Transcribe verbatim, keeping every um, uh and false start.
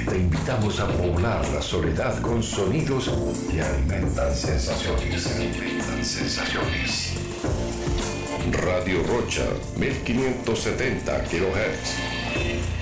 Te invitamos a poblar la soledad con sonidos que alimentan sensaciones. Alimentan sensaciones. Radio Rocha, mil quinientos setenta kilohertz.